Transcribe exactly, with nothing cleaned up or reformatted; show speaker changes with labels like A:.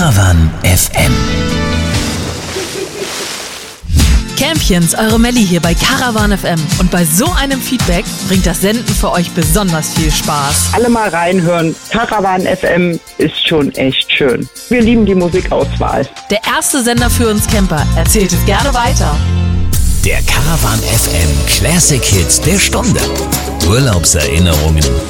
A: Caravan F M.
B: Campchens, eure Melli hier bei Caravan F M. Und bei so einem Feedback bringt das Senden für euch besonders viel Spaß.
C: Alle mal reinhören. Caravan F M ist schon echt schön. Wir lieben die Musikauswahl.
B: Der erste Sender für uns Camper. Erzählt es gerne weiter.
A: Der Caravan F M Classic Hits der Stunde. Urlaubserinnerungen,